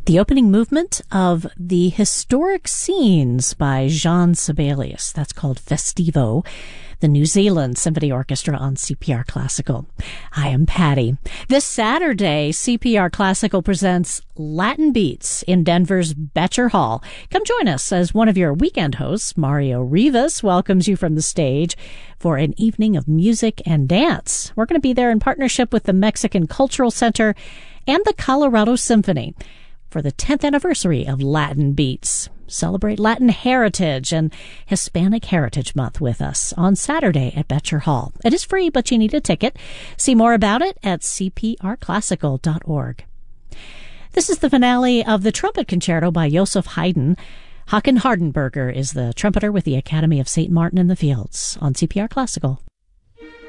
The opening movement of The Historic Scenes by Jean Sibelius. That's called Festivo, the New Zealand Symphony Orchestra on CPR Classical. I am Patty. This Saturday, CPR Classical presents Latin Beats in Denver's Betcher Hall. Come join us as one of your weekend hosts, Mario Rivas, welcomes you from the stage for an evening of music and dance. We're going to be there in partnership with the Mexican Cultural Center and the Colorado Symphony for the 10th anniversary of Latin Beats. Celebrate Latin heritage and Hispanic Heritage Month with us on Saturday at Betcher Hall. It is free, but you need a ticket. See more about it at cprclassical.org. This is the finale of the Trumpet Concerto by Joseph Haydn. Håkan Hardenberger is the trumpeter with the Academy of St. Martin in the Fields on CPR Classical.